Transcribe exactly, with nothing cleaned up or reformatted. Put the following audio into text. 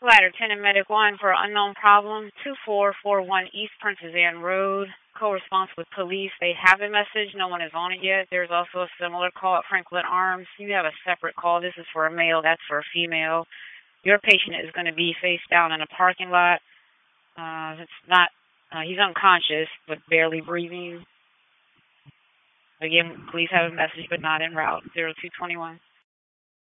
Ladder ten and Medic one for unknown problem, two four four one East Princess Anne Road. Co-response with police. They have a message. No one is on it yet. There's also a similar call at Franklin Arms. You have a separate call. This is for a male. That's for a female. Your patient is going to be face down in a parking lot. Uh, it's not, uh, he's unconscious, but barely breathing. Again, police have a message, but not en route. zero two two one.